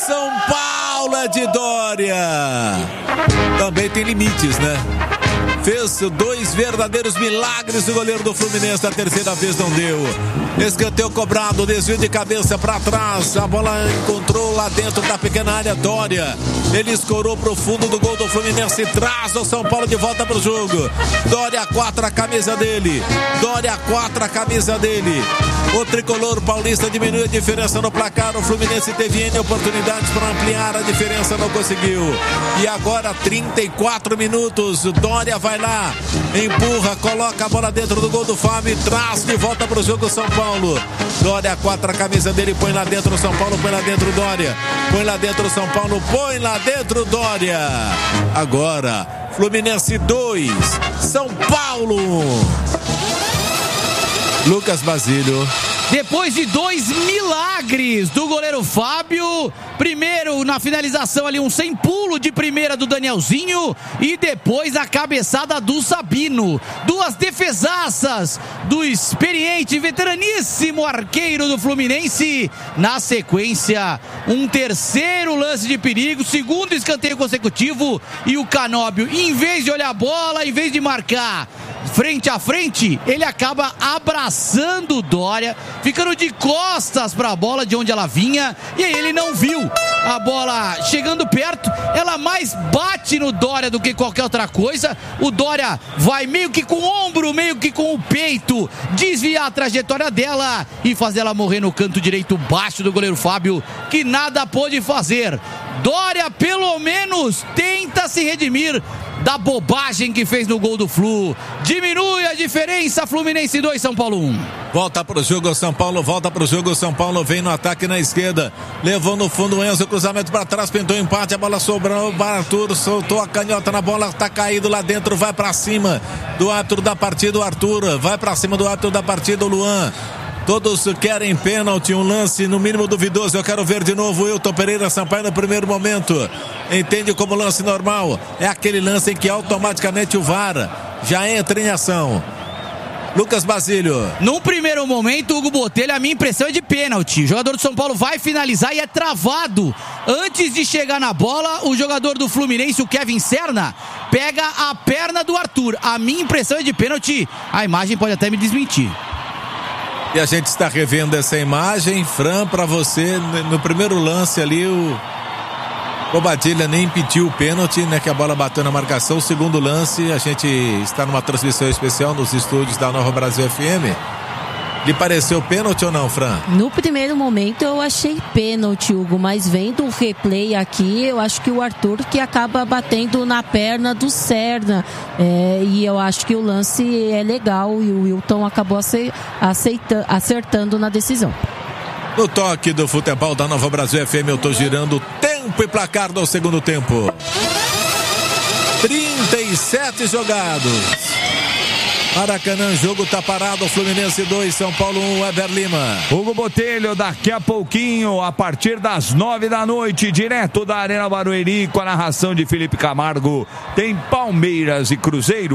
São Paulo é de Dória. Também tem limites, né? Fez 2 verdadeiros milagres o goleiro do Fluminense. A terceira vez não deu. Escanteio cobrado, desvio de cabeça para trás. A bola encontrou lá dentro da pequena área Dória. Ele escorou pro fundo do gol do Fluminense. Traz o São Paulo de volta pro jogo. Dória 4, a camisa dele. Dória 4, a camisa dele. O tricolor paulista diminui a diferença no placar. O Fluminense teve N oportunidades para ampliar a diferença, não conseguiu. E agora 34 minutos. Dória vai lá, empurra, coloca a bola dentro do gol do Fábio e traz de volta para o jogo São Paulo. Dória 4, a camisa dele, põe lá dentro São Paulo, põe lá dentro Dória. Põe lá dentro São Paulo, põe lá dentro Dória. Agora, Fluminense 2, São Paulo. Lucas Basílio. Depois de 2 milagres do goleiro Fábio, primeiro na finalização ali um sem pulo de primeira do Danielzinho e depois a cabeçada do Sabino. 2 defesaças do experiente, veteraníssimo arqueiro do Fluminense. Na sequência, um terceiro lance de perigo, segundo escanteio consecutivo e o Canóbio, em vez de olhar a bola, em vez de marcar frente a frente, ele acaba abraçando o Dória, ficando de costas para a bola de onde ela vinha, e aí ele não viu a bola chegando perto. Ela mais bate no Dória do que qualquer outra coisa. O Dória vai meio que com o ombro, meio que com o peito, desviar a trajetória dela e fazer ela morrer no canto direito baixo do goleiro Fábio, que nada pôde fazer. Dória pelo menos tenta se redimir da bobagem que fez no gol do Flu. Diminui a diferença, Fluminense 2, São Paulo 1. Volta pro jogo São Paulo, volta pro jogo São Paulo, vem no ataque na esquerda, levou no fundo o Enzo, cruzamento para trás, pintou empate, a bola sobrou para Arthur, soltou a canhota na bola, tá caído lá dentro, vai para cima do árbitro da partida, o Arthur, vai para cima do árbitro da partida, o Luan. Todos querem pênalti, um lance no mínimo duvidoso. Eu quero ver de novo o Wilton Pereira Sampaio no primeiro momento. Entende como lance normal. É aquele lance em que automaticamente o VAR já entra em ação. Lucas Basílio. Num primeiro momento, Hugo Botelho, a minha impressão é de pênalti. O jogador do São Paulo vai finalizar e é travado. Antes de chegar na bola, o jogador do Fluminense, o Kevin Serna, pega a perna do Arthur. A minha impressão é de pênalti. A imagem pode até me desmentir. E a gente está revendo essa imagem. Fran, para você, no primeiro lance ali, o Bobadilha nem pediu o pênalti, né? Que a bola bateu na marcação. O segundo lance, a gente está numa transmissão especial nos estúdios da Nova Brasil FM. Lhe pareceu pênalti ou não, Fran? No primeiro momento eu achei pênalti, Hugo, mas vendo o replay aqui, eu acho que o Arthur que acaba batendo na perna do Serna, e eu acho que o lance é legal e o Wilton acabou acertando na decisão. No toque do futebol da Nova Brasil FM, eu tô girando tempo e placar do segundo tempo. 37 jogados. Maracanã, jogo tá parado, Fluminense 2, São Paulo 1, Weber Lima. Hugo Botelho, daqui a pouquinho, a partir das 9 da noite, direto da Arena Barueri, com a narração de Felipe Camargo, tem Palmeiras e Cruzeiro.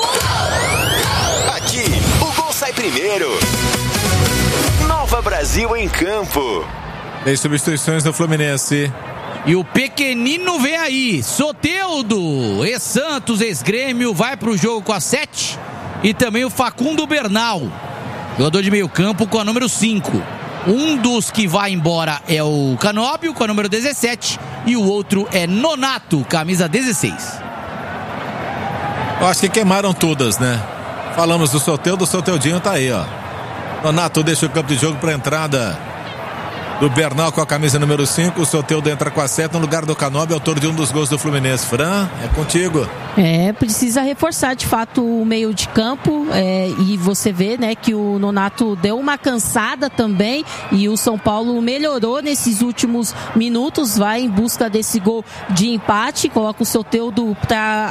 Aqui, o gol sai primeiro. Nova Brasil em campo. Tem substituições do Fluminense. E o pequenino vem aí, Soteldo, ex-Santos, ex-Grêmio, vai pro jogo com a 7. E também o Facundo Bernal, jogador de meio campo com a número 5. Um dos que vai embora é o Canóbio com a número 17 e o outro é Nonato, camisa 16. Eu acho que queimaram todas, né? Falamos do Soteldo, o Soteldinho tá aí, ó. Nonato deixa o campo de jogo para entrada do Bernal com a camisa número 5, o Soteldo entra com a 7 no lugar do Canóbio, autor de um dos gols do Fluminense. Fran, é contigo. Precisa reforçar de fato o meio de campo, e você vê, né, que o Nonato deu uma cansada também e o São Paulo melhorou nesses últimos minutos, vai em busca desse gol de empate, coloca o Soteldo para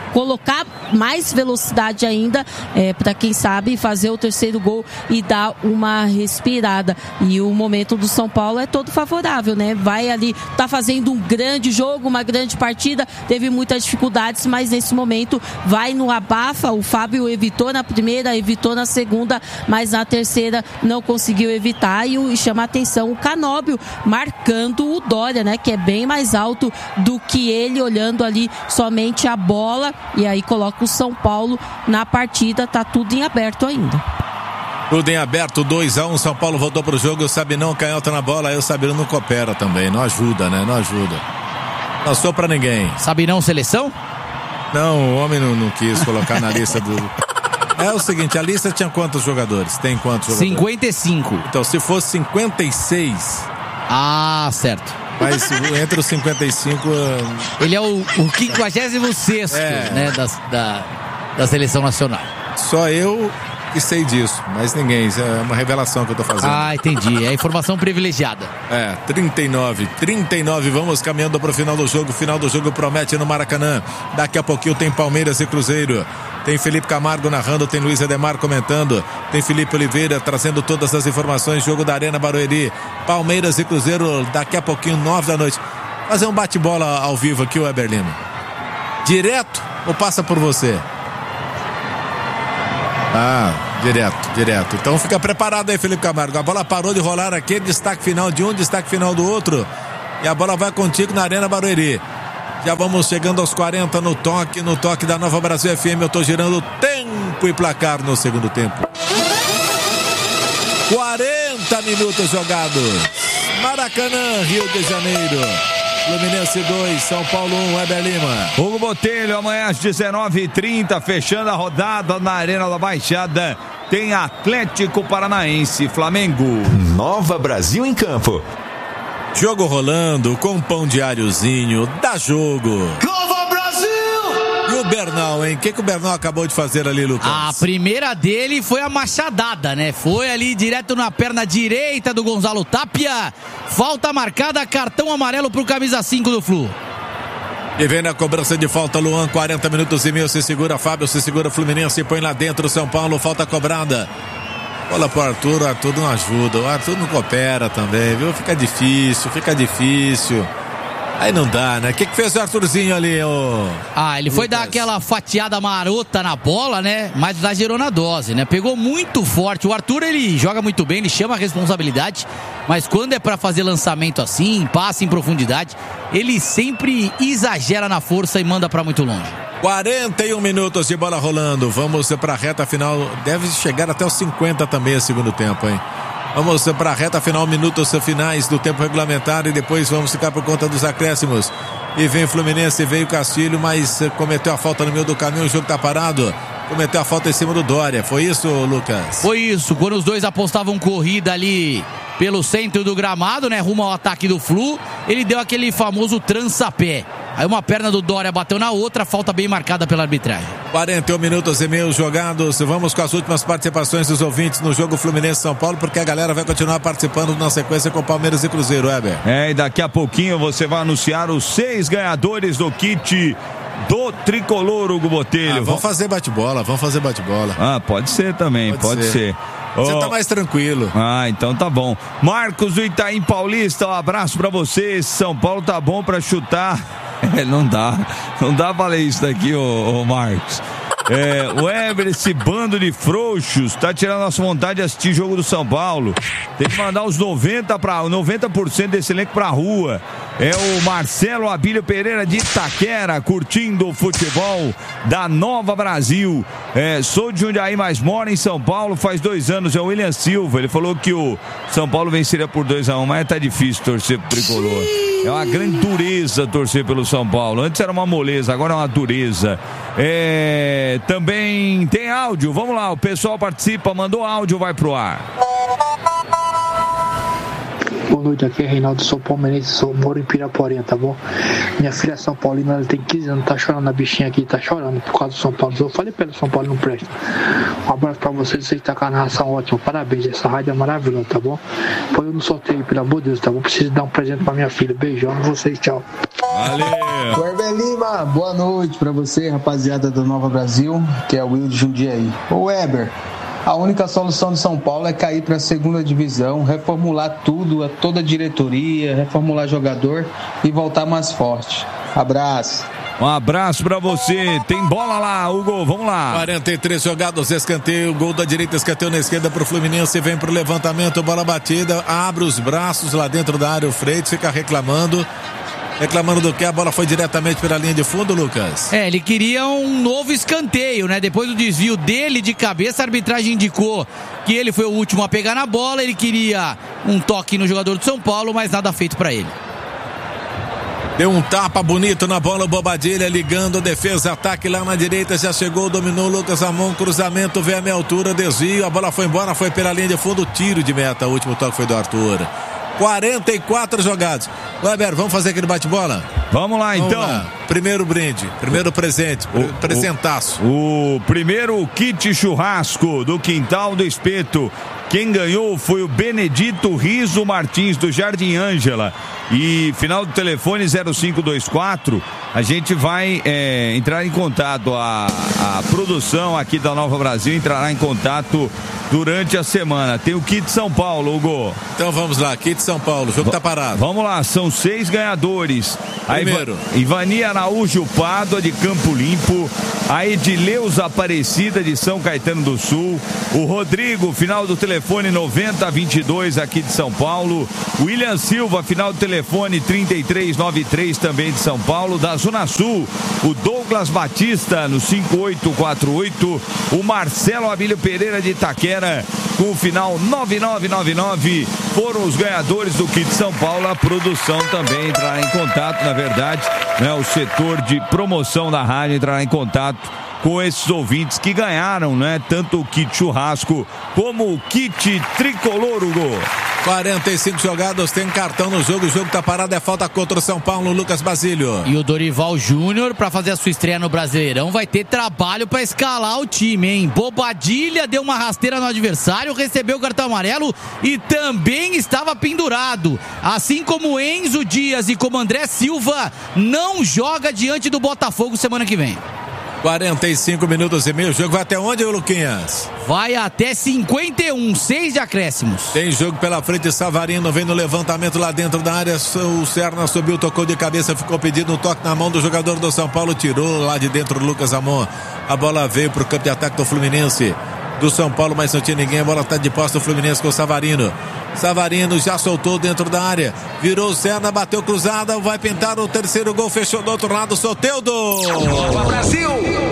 colocar mais velocidade ainda, para quem sabe fazer o terceiro gol e dar uma respirada. E o momento do São Paulo é todo favorável, né? Vai ali, tá fazendo um grande jogo, uma grande partida, teve muitas dificuldades, mas nesse momento vai no abafa. O Fábio evitou na primeira, evitou na segunda, mas na terceira não conseguiu evitar. E chama a atenção o Canóbio marcando o Dória, né? Que é bem mais alto do que ele, olhando ali somente a bola, e aí coloca o São Paulo na partida. Tá tudo em aberto ainda. Tudo em aberto, 2-1, São Paulo voltou pro jogo, o Sabinão canhota na bola, aí o Sabinão não coopera também, não ajuda, né? Não ajuda. Não sou pra ninguém. Sabinão seleção? Não, o homem não quis colocar na lista do... É o seguinte, a lista tinha quantos jogadores? Tem quantos jogadores? 55. Então, se fosse 56... Ah, certo. Mas entre os 55... Ele é o 56º, né, da seleção nacional. Só eu que sei disso, mas ninguém. Isso é uma revelação que eu tô fazendo. Ah, entendi. É informação privilegiada. 39, vamos caminhando pro final do jogo. Final do jogo promete no Maracanã. Daqui a pouquinho tem Palmeiras e Cruzeiro. Tem Felipe Camargo narrando, tem Luiz Edemar comentando, tem Felipe Oliveira trazendo todas as informações. Jogo da Arena Barueri, Palmeiras e Cruzeiro, daqui a pouquinho, 9 da noite. Fazer um bate-bola ao vivo aqui, o Weber Lima. Direto ou passa por você? Direto. Então fica preparado aí, Felipe Camargo. A bola parou de rolar aqui, destaque final de um, destaque final do outro. E a bola vai contigo na Arena Barueri. Já vamos chegando aos 40 no toque da Nova Brasil FM. Eu tô girando tempo e placar no segundo tempo. 40 minutos jogados. Maracanã, Rio de Janeiro. Fluminense 2, São Paulo 1, Weber Lima. Hugo Botelho, amanhã às 19h30, fechando a rodada na Arena da Baixada, tem Atlético Paranaense, Flamengo. Nova Brasil em campo. Jogo rolando, com pão diáriozinho, dá jogo. Nova Brasil! E o Bernal, hein? O que o Bernal acabou de fazer ali, Lucas? A primeira dele foi a machadada, né? Foi ali direto na perna direita do Gonzalo Tapia. Falta marcada, cartão amarelo pro camisa 5 do Flu. E vem na cobrança de falta, Luan, 40 minutos e meio, se segura Fábio, se segura Fluminense, põe lá dentro São Paulo, falta cobrada. Bola pro Arthur, o Arthur não ajuda, o Arthur não coopera também, viu? Fica difícil. Aí não dá, né? O que fez o Arthurzinho ali, ele foi dar aquela fatiada marota na bola, né? Mas exagerou na dose, né? Pegou muito forte. O Arthur, ele joga muito bem, ele chama a responsabilidade, mas quando é pra fazer lançamento assim, passe em profundidade, ele sempre exagera na força e manda pra muito longe. 41 minutos de bola rolando. Vamos pra reta final. Deve chegar até os 50 também o segundo tempo, hein? Vamos para a reta final, minutos finais do tempo regulamentar e depois vamos ficar por conta dos acréscimos. E vem o Fluminense, veio o Castilho, mas cometeu a falta no meio do caminho, o jogo está parado. Cometeu a falta em cima do Dória, foi isso, Lucas? Foi isso, quando os dois apostavam corrida ali pelo centro do gramado, né, rumo ao ataque do Flu, ele deu aquele famoso trança-pé. Aí uma perna do Dória bateu na outra, falta bem marcada pela arbitragem. 41 minutos e meio jogados. Vamos com as últimas participações dos ouvintes no jogo Fluminense-São Paulo, porque a galera vai continuar participando na sequência com Palmeiras e Cruzeiro, Weber. E daqui a pouquinho você vai anunciar os 6 ganhadores do kit do Tricolor, Hugo Botelho. Vamos fazer bate-bola. Pode ser também, pode ser. Você tá mais tranquilo. Então tá bom. Marcos do Itaim Paulista, um abraço pra vocês. São Paulo tá bom pra chutar. Não dá pra ler isso daqui, ô Marcos. O Weber, esse bando de frouxos, tá tirando a nossa vontade de assistir jogo do São Paulo. Tem que mandar os 90% desse elenco pra rua. É o Marcelo Abílio Pereira de Itaquera, curtindo o futebol da Nova Brasil. Sou de Jundiaí, mas moro em São Paulo faz 2 anos. É o William Silva. Ele falou que o São Paulo venceria por 2-1, mas tá difícil torcer pro Tricolor. É uma grande dureza torcer pelo São Paulo. Antes era uma moleza, agora é uma dureza. Também tem áudio. Vamos lá, o pessoal participa, mandou áudio, vai pro ar. Boa noite, aqui é Reinaldo, sou palmeirense, moro em Piraporinha, tá bom? Minha filha é São Paulina, ela tem 15 anos, tá chorando, a bichinha aqui tá chorando por causa do São Paulo. Eu falei pra ela, São Paulo não presta. Um abraço pra vocês, vocês tá com a narração ótima, parabéns, essa rádio é maravilhosa, tá bom? Põe eu no sorteio, pelo amor de Deus, tá bom? Preciso dar um presente pra minha filha, beijão em vocês, tchau. Valeu. Weber Lima, boa noite pra você, rapaziada do Nova Brasil, que é o Will de Jundiaí. Ô Weber, a única solução de São Paulo é cair para a segunda divisão, reformular tudo, toda a diretoria, reformular jogador e voltar mais forte. Abraço. Um abraço pra você. Tem bola lá, Hugo. Vamos lá. 43 jogados, escanteio. Gol da direita, escanteio na esquerda pro Fluminense. Vem pro levantamento, bola batida. Abre os braços lá dentro da área. O Freitas fica reclamando. Reclamando do que? A bola foi diretamente pela linha de fundo, Lucas? Ele queria um novo escanteio, né? Depois do desvio dele de cabeça, a arbitragem indicou que ele foi o último a pegar na bola. Ele queria um toque no jogador do São Paulo, mas nada feito pra ele. Deu um tapa bonito na bola, o Bobadilha ligando, defesa, ataque lá na direita, já chegou, dominou o Lucas Ramon, cruzamento, vem a meia altura, desvio, a bola foi embora, foi pela linha de fundo, tiro de meta, o último toque foi do Arthur. 44 jogados. Weber, vamos fazer aquele bate-bola? Vamos lá, então. Vamos lá. Primeiro brinde, primeiro presente, presentaço. O primeiro kit churrasco do Quintal do Espeto. Quem ganhou foi o Benedito Riso Martins, do Jardim Ângela. E final do telefone 0524. A gente vai entrar em contato. A produção aqui da Nova Brasil entrará em contato durante a semana. Tem o Kit São Paulo, Hugo. Então vamos lá, Kit São Paulo, o jogo tá parado. Vamos lá, são 6 ganhadores. Primeiro, Ivani Araújo Pádua, de Campo Limpo. A Edileuza Aparecida, de São Caetano do Sul. O Rodrigo, final do telefone 9022, aqui de São Paulo. William Silva, final do telefone 3393, também de São Paulo. Da Zona Sul, o Douglas Batista, no 5848. O Marcelo Abílio Pereira, de Itaquera, com o final 9999. Foram os ganhadores do Kit São Paulo. A produção também entrará em contato, na verdade, né? O setor de promoção da rádio entrará em contato com esses ouvintes que ganharam, né? Tanto o kit churrasco como o kit tricolor, Hugo. 45 jogados, tem cartão no jogo, o jogo tá parado, é falta contra o São Paulo, Lucas Basílio. E o Dorival Júnior, para fazer a sua estreia no Brasileirão, vai ter trabalho para escalar o time, hein? Bobadilha deu uma rasteira no adversário, recebeu o cartão amarelo e também estava pendurado. Assim como Enzo Dias e como André Silva, não joga diante do Botafogo semana que vem. 45 minutos e meio, o jogo vai até onde, Luquinhas? Vai até 51, 6 de acréscimos. Tem jogo pela frente, Savarino vem no levantamento lá dentro da área, o Serna subiu, tocou de cabeça, ficou pedindo um toque na mão do jogador do São Paulo, tirou lá de dentro o Lucas Ramon. A bola veio pro campo de ataque do Fluminense, do São Paulo, mas não tinha ninguém, a bola tá de posse do Fluminense com o Savarino. Savarino já soltou dentro da área, virou o Serna, bateu cruzada, vai pintar o terceiro gol, fechou do outro lado, Soteldo. Nova Brasil!